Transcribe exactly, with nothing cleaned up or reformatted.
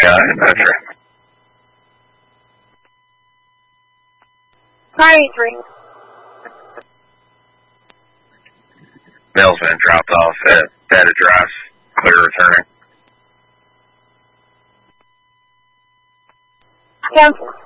uh, Petra. Priority three. Mail's been dropped off at that address. Clear returning. Cancel.